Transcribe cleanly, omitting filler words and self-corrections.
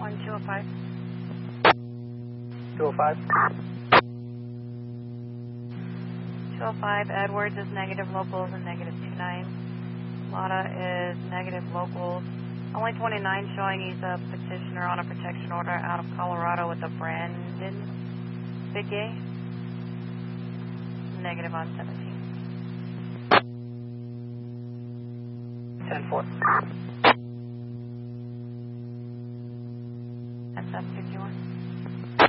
on 205. 205. 205, Edwards is negative locals and negative 29. Lotta is negative locals. Only 29 showing he's a petitioner on a protection order out of Colorado with a Brandon Big A. Negative on 17. 10-4. SF 51.